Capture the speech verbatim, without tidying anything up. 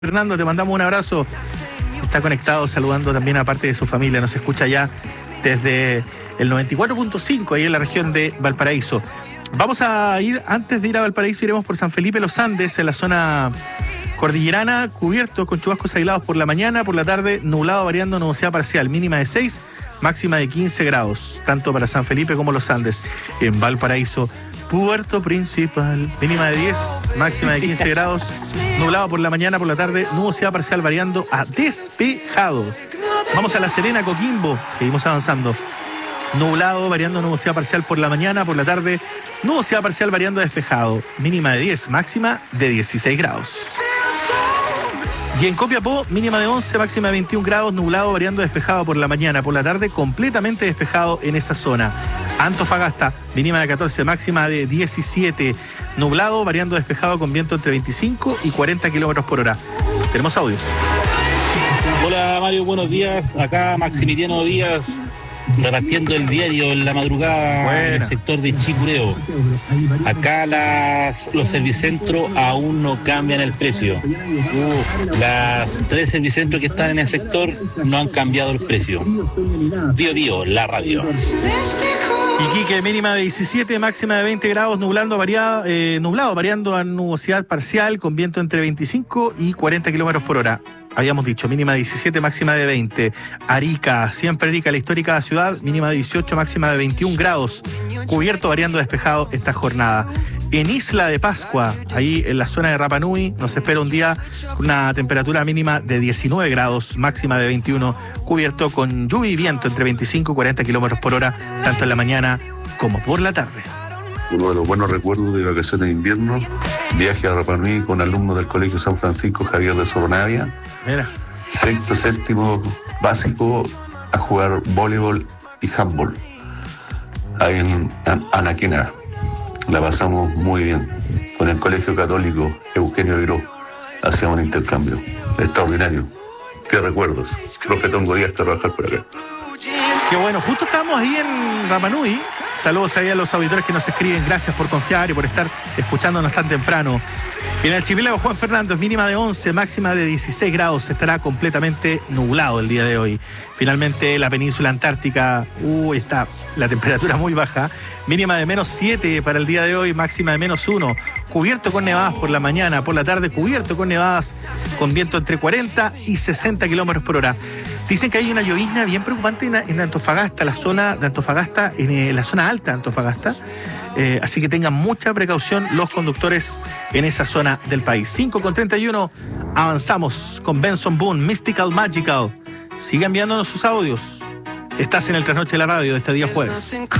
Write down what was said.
Fernando, te mandamos un abrazo. Está conectado, saludando también a parte de su familia. Nos escucha ya desde el noventa y cuatro punto cinco, ahí en la región de Valparaíso. Vamos a ir, antes de ir a Valparaíso, iremos por San Felipe Los Andes, en la zona cordillerana, cubierto con chubascos aislados por la mañana, por la tarde, nublado variando, nubosidad parcial, mínima de seis, máxima de quince grados, tanto para San Felipe como Los Andes. En Valparaíso, Puerto Principal, mínima de diez, máxima de quince grados, nublado por la mañana, por la tarde, nubosidad parcial variando a despejado. Vamos a La Serena, Coquimbo, seguimos avanzando. Nublado, variando nubosidad parcial por la mañana, por la tarde, nubosidad parcial variando a despejado, mínima de diez, máxima de dieciséis grados. Y en Copiapó, mínima de once, máxima de veintiún grados, nublado, variando despejado por la mañana, por la tarde, completamente despejado en esa zona. Antofagasta, mínima de catorce, máxima de diecisiete, nublado, variando despejado con viento entre veinticinco y cuarenta kilómetros por hora. Tenemos audios. Hola Mario, buenos días. Acá Maximiliano Díaz, repartiendo el diario en la madrugada. Buena. En el sector de Chicureo. Acá las, los servicentros aún no cambian el precio. Uh, las tres servicentros que están en el sector no han cambiado el precio. Bio Bio, la radio. Iquique, mínima de diecisiete, máxima de veinte grados, nublando, variado, eh, nublado, variando a nubosidad parcial, con viento entre veinticinco y cuarenta kilómetros por hora. Habíamos dicho, mínima de diecisiete, máxima de veinte. Arica, siempre Arica, la histórica ciudad, mínima de dieciocho, máxima de veintiún grados. Cubierto, variando, despejado esta jornada. En Isla de Pascua, ahí en la zona de Rapa Nui, nos espera un día con una temperatura mínima de diecinueve grados, máxima de veintiuno, cubierto con lluvia y viento entre veinticinco y cuarenta kilómetros por hora, tanto en la mañana como por la tarde. Uno de los buenos recuerdos de vacaciones de invierno, viaje a Rapa Nui con alumnos del Colegio San Francisco Javier de Soronavia. Mira. Sexto, séptimo básico, a jugar voleibol y handball. Ahí en Anaquena. La pasamos muy bien. Con el Colegio Católico Eugenio Viró hacíamos un intercambio. Extraordinario. Qué recuerdos. Profe Tongo Díaz, trabajar por acá. Qué bueno, justo estamos ahí en Rapa Nui. Saludos ahí a los auditores que nos escriben. Gracias por confiar y por estar escuchándonos tan temprano. En el archipiélago Juan Fernández, mínima de once, máxima de dieciséis grados. Estará completamente nublado el día de hoy. Finalmente, la península antártica, uh, está la temperatura muy baja. Mínima de menos siete para el día de hoy, máxima de menos uno. Cubierto con nevadas por la mañana, por la tarde cubierto con nevadas, con viento entre cuarenta y sesenta kilómetros por hora. Dicen que hay una llovizna bien preocupante en, en Antofagasta, la zona de Antofagasta, en, en la zona alta de Antofagasta. Eh, así que tengan mucha precaución los conductores en esa zona del país. cinco con treinta y uno, avanzamos con Benson Boone, Mystical Magical. Sigan enviándonos sus audios. Estás en el Trasnoche de la Radio de este día jueves.